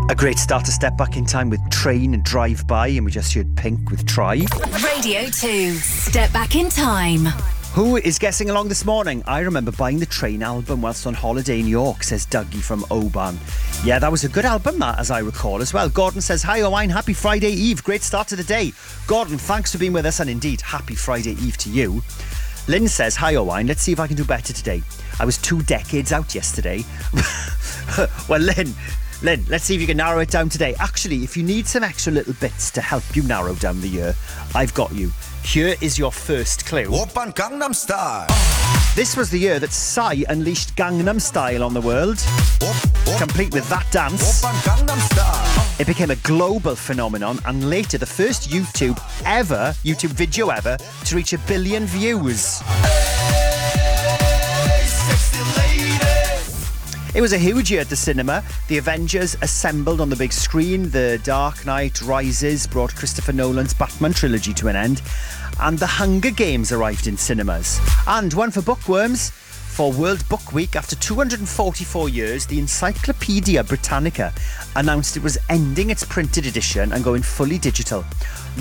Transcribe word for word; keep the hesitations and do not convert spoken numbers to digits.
A great start to Step Back in Time with Train and Drive By, and we just heard Pink with Try. Radio two, Step Back in Time. Who is guessing along this morning? I remember buying the Train album whilst on holiday in York, says Dougie from Oban. Yeah, that was a good album, that, as I recall as well. Gordon says, hi Owain, happy Friday Eve. Great start to the day. Gordon, thanks for being with us, and indeed, happy Friday Eve to you. Lynn says, hi Owain, let's see if I can do better today. I was two decades out yesterday. Well, Lynn... Lynn, let's see if you can narrow it down today. Actually, if you need some extra little bits to help you narrow down the year, I've got you. Here is your first clue. Oppan Gangnam Style. This was the year that Psy unleashed Gangnam Style on the world. Complete with that dance. Oppan Gangnam Style. It became a global phenomenon, and later the first YouTube ever, YouTube video ever, to reach a billion views. Hey, sexy lady. It was a huge year at the cinema. The Avengers assembled on the big screen. The Dark Knight Rises brought Christopher Nolan's Batman trilogy to an end. And The Hunger Games arrived in cinemas. And one for bookworms. For World Book Week, after two hundred forty-four years, the Encyclopedia Britannica announced it was ending its printed edition and going fully digital.